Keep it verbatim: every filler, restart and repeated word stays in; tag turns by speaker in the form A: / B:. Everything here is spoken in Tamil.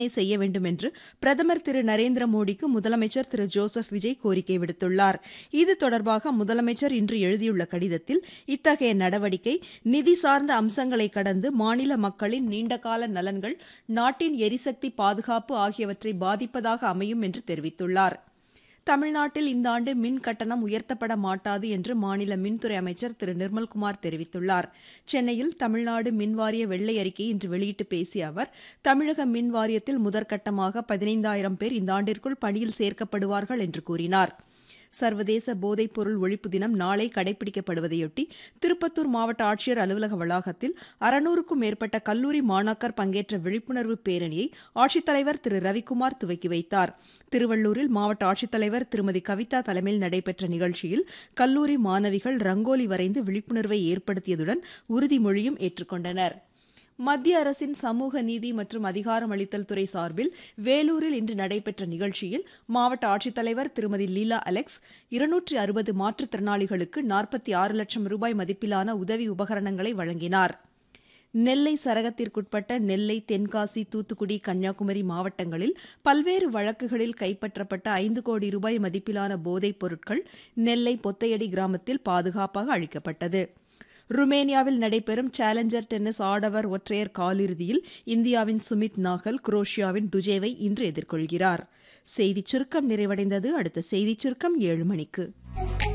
A: செய்ய வேண்டும் என்று பிரதமர் திரு நரேந்திர மோடிக்கு முதலமைச்சர் திரு ஜோசப் விஜய் கோரிக்கை விடுத்துள்ளார். இது தொடர்பாக முதலமைச்சர் இன்று எழுதியுள்ள கடிதத்தில் இத்தகைய நடவடிக்கை நிதி சார்ந்த அம்சங்களை கடந்து மாநில மக்களின் நீண்டகால நலன்கள், நாட்டின் எரிசக்தி பாதுகாப்பு ஆகியவற்றை பாதிப்பதாக அமையும் என்று தெரிவித்துள்ளார். தமிழ்நாட்டில் இந்த ஆண்டு மின் கட்டணம் உயர்த்தப்பட மாட்டாது என்று மாநில மின்துறை அமைச்சர் திரு நிர்மல்குமார் தெரிவித்துள்ளார். சென்னையில் தமிழ்நாடு மின்வாரிய வெள்ளை அறிக்கையை இன்று வெளியிட்டு பேசிய அவர், தமிழக மின் வாரியத்தில் முதற்கட்டமாக பதினைந்தாயிரம் பேர் இந்த ஆண்டிற்குள் பணியில் சேர்க்கப்படுவார்கள் என்று கூறினார். சர்வதேச போதைப்பொருள் ஒழிப்பு தினம் நாளை கடைபிடிக்கப்படுவதையொட்டி திருப்பத்தூர் மாவட்ட ஆட்சியர் அலுவலக வளாகத்தில் அறுநூறுக்கும் மேற்பட்ட கல்லூரி மாணாக்கர் பங்கேற்ற விழிப்புணர்வு பேரணியை ஆட்சித்தலைவர் திரு ரவிக்குமார் துவக்கி வைத்தார். திருவள்ளூரில் மாவட்ட ஆட்சித்தலைவர் திருமதி கவிதா தலைமையில் நடைபெற்ற நிகழ்ச்சியில் கல்லூரி மாணவிகள் ரங்கோலி வரைந்து விழிப்புணர்வை ஏற்படுத்தியதுடன் உறுதிமொழியும் ஏற்றுக்கொண்டனர். மத்திய அரசின் சமூக நீதி மற்றும் அதிகாரமளித்தல் துறை சார்பில் வேலூரில் இன்று நடைபெற்ற நிகழ்ச்சியில் மாவட்ட ஆட்சித்தலைவர் திருமதி லீலா அலெக்ஸ் இருநூற்று அறுபது மாற்றுத்திறனாளிகளுக்கு நாற்பத்தி ஆறு லட்சம் ரூபாய் மதிப்பிலான உதவி உபகரணங்களை வழங்கினார். நெல்லை சரகத்திற்குட்பட்ட நெல்லை, தென்காசி, தூத்துக்குடி, கன்னியாகுமரி மாவட்டங்களில் பல்வேறு வழக்குகளில் கைப்பற்றப்பட்ட ஐந்து கோடி ரூபாய் மதிப்பிலான போதைப் பொருட்கள் நெல்லை பொத்தையடி கிராமத்தில் பாதுகாப்பாக அழிக்கப்பட்டது. ருமேனியாவில் நடைபெறும் சேலஞ்சர் டென்னிஸ் ஆடவர் ஒற்றையர் காலிறுதியில் இந்தியாவின் சுமித் நாகல் குரோஷியாவின் துஜேவை இன்று எதிர்கொள்கிறார். செய்திச் சுருக்கம் நிறைவடைந்தது. அடுத்த செய்திச் சுருக்கம் ஏழு மணிக்கு.